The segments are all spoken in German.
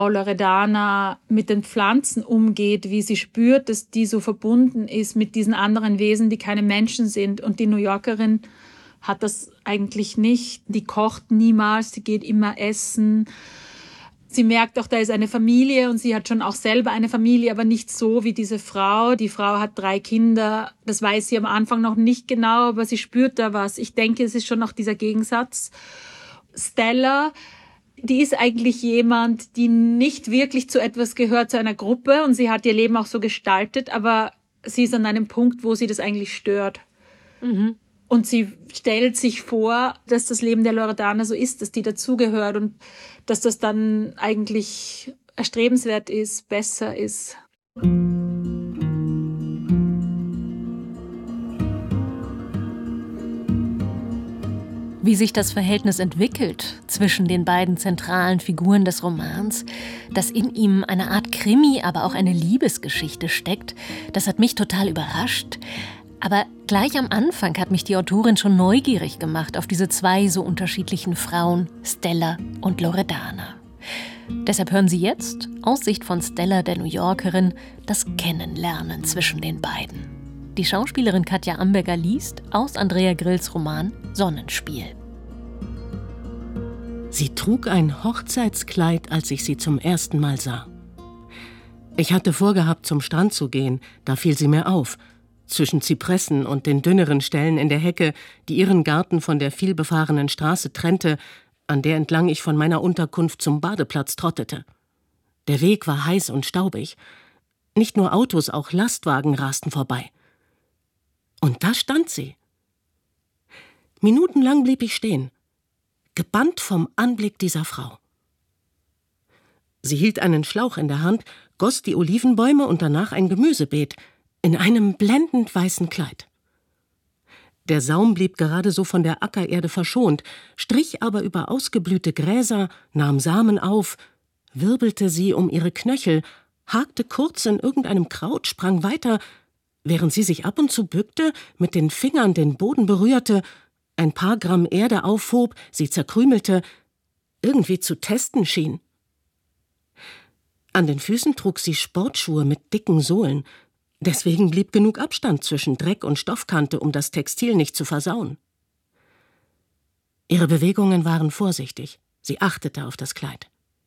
Loredana mit den Pflanzen umgeht, wie sie spürt, dass die so verbunden ist mit diesen anderen Wesen, die keine Menschen sind. Und die New Yorkerin hat das eigentlich nicht. Die kocht niemals, sie geht immer essen. Sie merkt auch, da ist eine Familie und sie hat schon auch selber eine Familie, aber nicht so wie diese Frau. Die Frau hat 3 Kinder, das weiß sie am Anfang noch nicht genau, aber sie spürt da was. Ich denke, es ist schon noch dieser Gegensatz. Stella, die ist eigentlich jemand, die nicht wirklich zu etwas gehört, zu einer Gruppe, und sie hat ihr Leben auch so gestaltet, aber sie ist an einem Punkt, wo sie das eigentlich stört. Mhm. Und sie stellt sich vor, dass das Leben der Loredana so ist, dass die dazugehört und dass das dann eigentlich erstrebenswert ist, besser ist. Wie sich das Verhältnis entwickelt zwischen den beiden zentralen Figuren des Romans, dass in ihm eine Art Krimi, aber auch eine Liebesgeschichte steckt, das hat mich total überrascht. Aber gleich am Anfang hat mich die Autorin schon neugierig gemacht auf diese 2 so unterschiedlichen Frauen, Stella und Loredana. Deshalb hören Sie jetzt, aus Sicht von Stella, der New Yorkerin, das Kennenlernen zwischen den beiden. Die Schauspielerin Katja Amberger liest aus Andrea Grills Roman Sonnenspiel. Sie trug ein Hochzeitskleid, als ich sie zum ersten Mal sah. Ich hatte vorgehabt, zum Strand zu gehen, da fiel sie mir auf. Zwischen Zypressen und den dünneren Stellen in der Hecke, die ihren Garten von der vielbefahrenen Straße trennte, an der entlang ich von meiner Unterkunft zum Badeplatz trottete. Der Weg war heiß und staubig. Nicht nur Autos, auch Lastwagen rasten vorbei. Und da stand sie. Minutenlang blieb ich stehen, gebannt vom Anblick dieser Frau. Sie hielt einen Schlauch in der Hand, goss die Olivenbäume und danach ein Gemüsebeet, in einem blendend weißen Kleid. Der Saum blieb gerade so von der Ackererde verschont, strich aber über ausgeblühte Gräser, nahm Samen auf, wirbelte sie um ihre Knöchel, hakte kurz in irgendeinem Kraut, sprang weiter, während sie sich ab und zu bückte, mit den Fingern den Boden berührte, ein paar Gramm Erde aufhob, sie zerkrümelte, irgendwie zu testen schien. An den Füßen trug sie Sportschuhe mit dicken Sohlen. Deswegen blieb genug Abstand zwischen Dreck und Stoffkante, um das Textil nicht zu versauen. Ihre Bewegungen waren vorsichtig. Sie achtete auf das Kleid.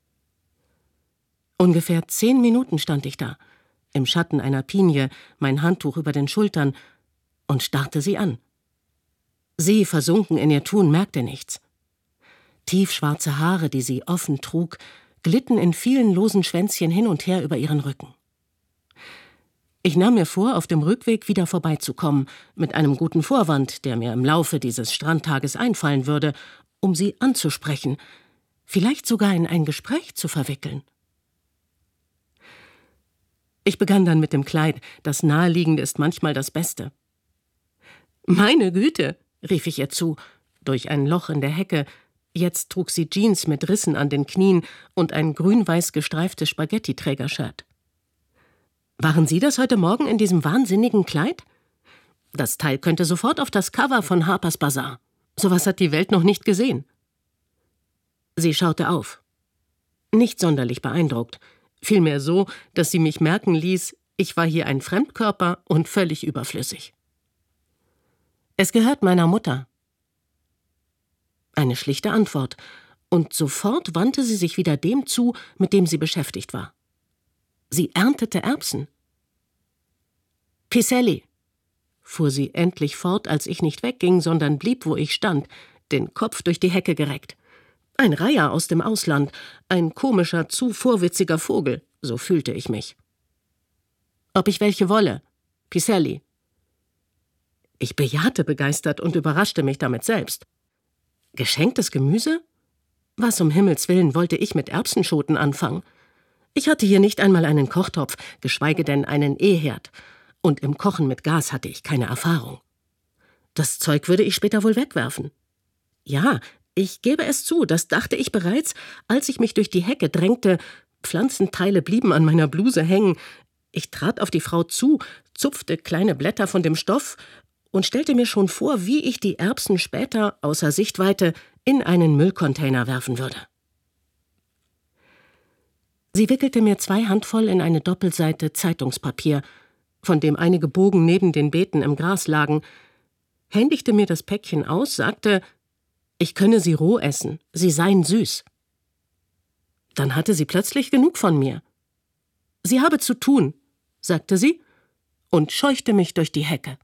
Ungefähr 10 Minuten stand ich da, im Schatten einer Pinie, mein Handtuch über den Schultern, und starrte sie an. Sie, versunken in ihr Tun, merkte nichts. Tiefschwarze Haare, die sie offen trug, glitten in vielen losen Schwänzchen hin und her über ihren Rücken. Ich nahm mir vor, auf dem Rückweg wieder vorbeizukommen, mit einem guten Vorwand, der mir im Laufe dieses Strandtages einfallen würde, um sie anzusprechen, vielleicht sogar in ein Gespräch zu verwickeln. Ich begann dann mit dem Kleid, das Naheliegende ist manchmal das Beste. »Meine Güte«, rief ich ihr zu, durch ein Loch in der Hecke. Jetzt trug sie Jeans mit Rissen an den Knien und ein grün-weiß gestreiftes Spaghetti-Trägershirt. »Waren Sie das heute Morgen in diesem wahnsinnigen Kleid? Das Teil könnte sofort auf das Cover von Harper's Bazaar. Sowas hat die Welt noch nicht gesehen.« Sie schaute auf. Nicht sonderlich beeindruckt, vielmehr so, dass sie mich merken ließ, ich war hier ein Fremdkörper und völlig überflüssig. »Es gehört meiner Mutter.« Eine schlichte Antwort, und sofort wandte sie sich wieder dem zu, mit dem sie beschäftigt war. Sie erntete Erbsen. »Piselli«, fuhr sie endlich fort, als ich nicht wegging, sondern blieb, wo ich stand, den Kopf durch die Hecke gereckt. Ein Reiher aus dem Ausland, ein komischer, zu vorwitziger Vogel, so fühlte ich mich. »Ob ich welche wolle? Piselli.« Ich bejahte begeistert und überraschte mich damit selbst. Geschenktes Gemüse? Was um Himmels Willen wollte ich mit Erbsenschoten anfangen? Ich hatte hier nicht einmal einen Kochtopf, geschweige denn einen E-Herd. Und im Kochen mit Gas hatte ich keine Erfahrung. Das Zeug würde ich später wohl wegwerfen. Ja, ich gebe es zu, das dachte ich bereits, als ich mich durch die Hecke drängte. Pflanzenteile blieben an meiner Bluse hängen. Ich trat auf die Frau zu, zupfte kleine Blätter von dem Stoff und stellte mir schon vor, wie ich die Erbsen später, außer Sichtweite, in einen Müllcontainer werfen würde. Sie wickelte mir 2 Handvoll in eine Doppelseite Zeitungspapier, von dem einige Bogen neben den Beeten im Gras lagen, händigte mir das Päckchen aus, sagte, ich könne sie roh essen, sie seien süß. Dann hatte sie plötzlich genug von mir. Sie habe zu tun, sagte sie und scheuchte mich durch die Hecke.